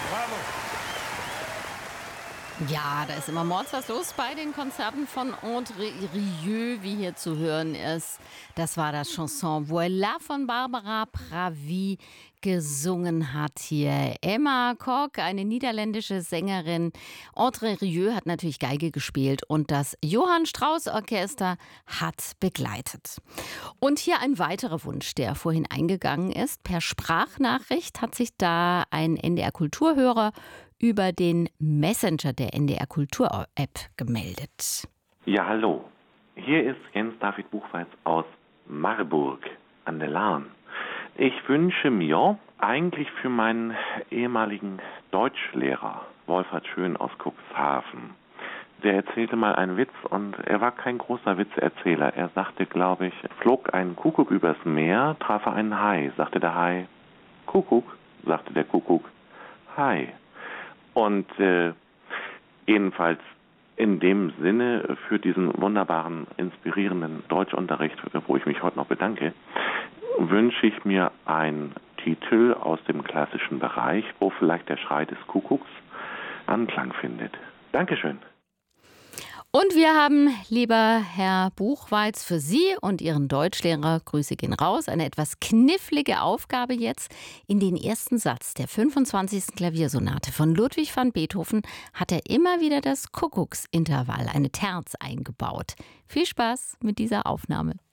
Bravo. Ja, da ist immer mords was los bei den Konzerten von André Rieu, wie hier zu hören ist. Das war das Chanson Voilà von Barbara Pravi gesungen hat hier Emma Kok, eine niederländische Sängerin. André Rieu hat natürlich Geige gespielt und das Johann Strauss Orchester hat begleitet. Und hier ein weiterer Wunsch, der vorhin eingegangen ist. Per Sprachnachricht hat sich da ein NDR Kulturhörer über den Messenger der NDR Kultur App gemeldet. Ja, hallo. Hier ist Jens David Buchweiz aus Marburg an der Lahn. Ich wünsche mir eigentlich für meinen ehemaligen Deutschlehrer, Wolfhard Schön aus Cuxhaven. Der erzählte mal einen Witz und er war kein großer Witzeerzähler. Er sagte, glaube ich, flog ein Kuckuck übers Meer, traf er einen Hai. Sagte der Hai, Kuckuck, sagte der Kuckuck, Hai. Und jedenfalls in dem Sinne für diesen wunderbaren, inspirierenden Deutschunterricht, wo ich mich heute noch bedanke, wünsche ich mir einen Titel aus dem klassischen Bereich, wo vielleicht der Schrei des Kuckucks Anklang findet. Dankeschön. Und wir haben, lieber Herr Buchweiz, für Sie und Ihren Deutschlehrer, Grüße gehen raus, eine etwas knifflige Aufgabe jetzt. In den ersten Satz der 25. Klaviersonate von Ludwig van Beethoven hat er immer wieder das Kuckucksintervall, eine Terz, eingebaut. Viel Spaß mit dieser Aufnahme.